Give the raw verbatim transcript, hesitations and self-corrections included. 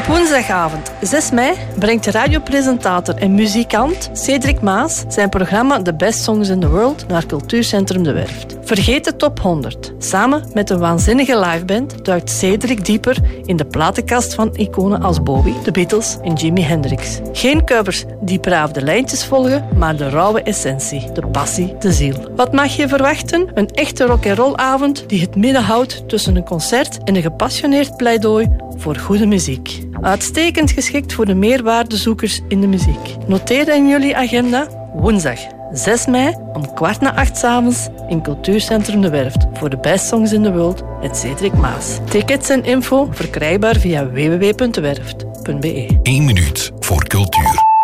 Woensdagavond zes mei brengt radiopresentator en muzikant Cedric Maas zijn programma The Best Songs in the World naar Cultuurcentrum De Werft. Vergeet de top honderd. Samen met een waanzinnige liveband duikt Cedric dieper in de platenkast van iconen als Bowie, The Beatles en Jimi Hendrix. Geen covers die braaf de lijntjes volgen, maar de rauwe essentie, de passie, de ziel. Wat mag je verwachten? Een echte rock'n'roll-avond die het midden houdt tussen een concert en een gepassioneerd pleidooi voor goede muziek. Uitstekend geschikt voor de meerwaardezoekers in de muziek. Noteer in jullie agenda woensdag zes mei om kwart na acht 's avonds in Cultuurcentrum De Werft voor de Best Songs in the World met Cedric Maas. Tickets en info verkrijgbaar via w w w punt de werft punt b e. Eén minuut voor cultuur.